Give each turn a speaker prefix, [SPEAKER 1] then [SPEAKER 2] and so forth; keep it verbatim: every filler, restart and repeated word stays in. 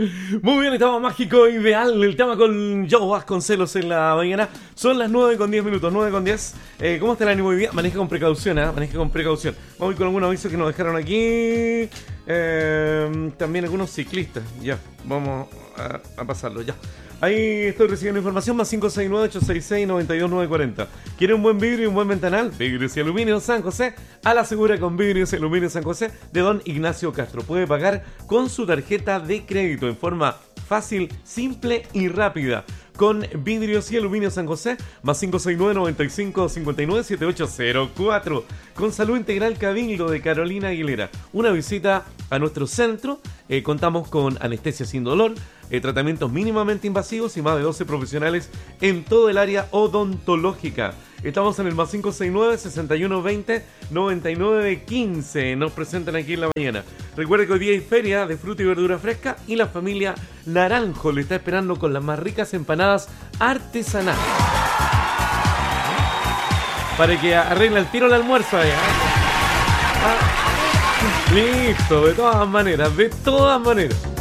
[SPEAKER 1] Muy bien, estamos mágico ideal. El tema con Joe Vasconcelos en la mañana. Son las nueve con diez minutos, nueve con diez. Eh, ¿Cómo está el ánimo hoy día? Maneje con precaución, ¿eh? Maneje con precaución. Vamos a ir con algunos avisos que nos dejaron aquí. Eh, también algunos ciclistas. Ya, vamos a, a pasarlo, ya. Ahí estoy recibiendo información, más cinco seis nueve, ocho seis seis, nueve dos nueve cuatro cero. ¿Quiere un buen vidrio y un buen ventanal? Vidrios y Aluminio San José, a la segura con Vidrios y Aluminio San José de don Ignacio Castro. Puede pagar con su tarjeta de crédito en forma fácil, simple y rápida. Con Vidrios y Aluminio San José, más cinco seis nueve, noventa y cinco, cincuenta y nueve, setenta y ocho cero cuatro. Con Salud Integral Cabildo de Carolina Aguilera. Una visita a nuestro centro. Eh, contamos con anestesia sin dolor, eh, tratamientos mínimamente invasivos y más de doce profesionales en todo el área odontológica. Estamos en el más cinco seis nueve, sesenta y uno veinte, noventa y nueve quince. Nos presentan aquí en la mañana. Recuerde que hoy día hay feria de fruta y verdura fresca y la familia Naranjo le está esperando con las más ricas empanadas artesanales. Para que arregle el tiro el almuerzo allá. Ah, listo, de todas maneras, de todas maneras.